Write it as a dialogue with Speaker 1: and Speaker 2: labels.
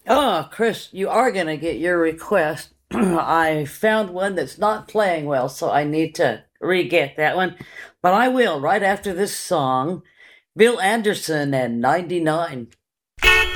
Speaker 1: Oh, Chris, you are going to get your request. I found one that's not playing well, so I need to re-get that one. But I will right after this song. Bill Anderson and 99.